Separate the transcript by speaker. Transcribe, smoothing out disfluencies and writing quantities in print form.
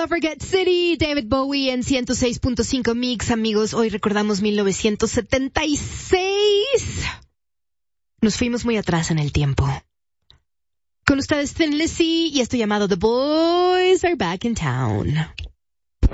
Speaker 1: Suffragette City, David Bowie en 106.5 Mix. Amigos, hoy recordamos 1976. Nos fuimos muy atrás en el tiempo. Con ustedes Thin Lizzy y esto llamado The Boys Are Back in Town.